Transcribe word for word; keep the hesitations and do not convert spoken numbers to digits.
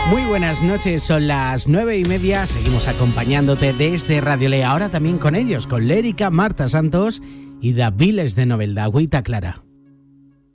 Muy buenas noches, son las nueve y media, seguimos acompañándote desde Radio Lea, ahora también con ellos, con Lérica, Marta Santos y Daviles de Novelda, Agüita Clara.